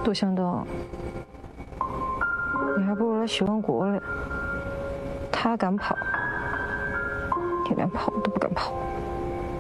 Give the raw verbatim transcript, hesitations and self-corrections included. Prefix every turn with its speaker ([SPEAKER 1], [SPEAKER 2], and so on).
[SPEAKER 1] 多想到你还不如来许文国嘞，他敢跑，你连跑都不敢跑。